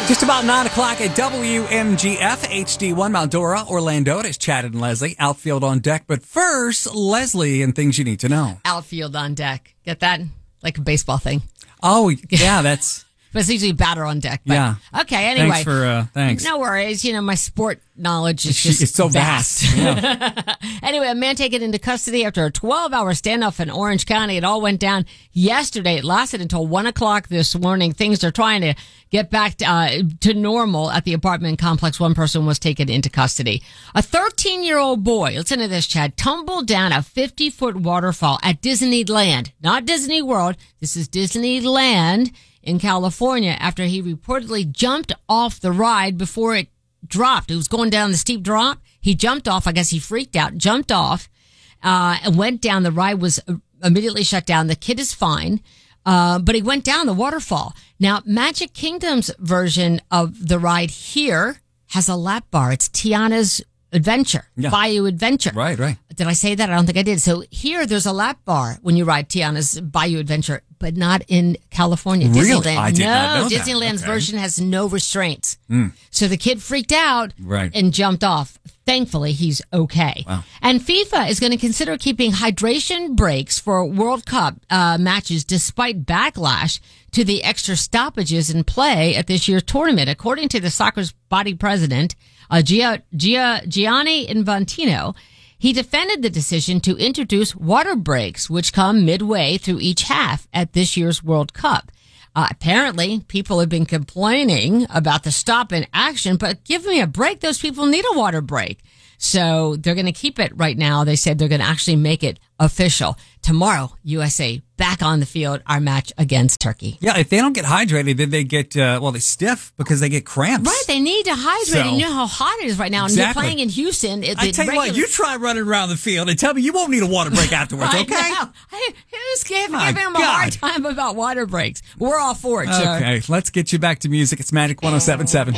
Just about 9 o'clock at WMGF HD1 Mount Dora, Orlando. It is Chad and Leslie. Outfield on deck. But first, Leslie and things you need to know. Outfield on deck. Get that? Like a baseball thing. Oh, yeah, that's... But it's usually batter on deck. But, yeah. Okay, anyway. Thanks. No worries. You know, my sport knowledge is just it's so vast. Yeah. Anyway, a man taken into custody after a 12-hour standoff in Orange County. It all went down yesterday. It lasted until 1 o'clock this morning. Things are trying to get back to normal at the apartment complex. One person was taken into custody. A 13-year-old boy, listen to this, Chad, tumbled down a 50-foot waterfall at Disneyland. Not Disney World. This is Disneyland in California after he reportedly jumped off the ride before it dropped. It was going down the steep drop. He jumped off. I guess he freaked out, jumped off, and went down. The ride was immediately shut down. The kid is fine, but he went down the waterfall. Now, Magic Kingdom's version of the ride here has a lap bar. It's Tiana's Adventure, yeah. Bayou Adventure. Right. Did I say that? I don't think I did. So here, there's a lap bar when you ride Tiana's Bayou Adventure, but not in California. Really? Disneyland. I did not know that. Disneyland's Okay. version has no restraints. So the kid freaked out and jumped off. Thankfully, he's okay. Wow. And FIFA is going to consider keeping hydration breaks for World Cup matches despite backlash to the extra stoppages in play at this year's tournament. According to the soccer's body president, Gianni Infantino, he defended the decision to introduce water breaks, which come midway through each half at this year's World Cup. Apparently, people have been complaining about the stop in action, but give me a break. Those people need a water break. So they're going to keep it right now. They said they're going to actually make it official. Tomorrow, USA back on the field, our match against Turkey. Yeah, if they don't get hydrated, then they get, they stiff because they get cramps. Right, they need to hydrate. You know how hot it is right now. And Exactly. you're playing in Houston. I tell you what, you try running around the field and tell me you won't need a water break afterwards, okay? Who's giving him a hard time about water breaks? We're all for it, sir. Okay, let's get you back to music. It's Magic 107.7.